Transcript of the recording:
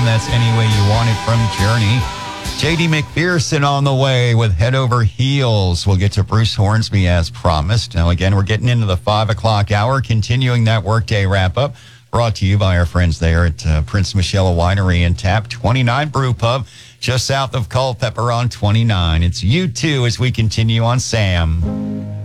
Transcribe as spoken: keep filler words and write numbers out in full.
That's Any Way You Want It from Journey. J D McPherson on the way with Head Over Heels. We'll get to Bruce Hornsby as promised. Now, again, we're getting into the five o'clock hour, continuing that workday wrap-up. Brought to you by our friends there at uh, Prince Michelle Winery and Tap, twenty-nine Brew Pub, just south of Culpeper on twenty-nine. It's you two as we continue on Sam.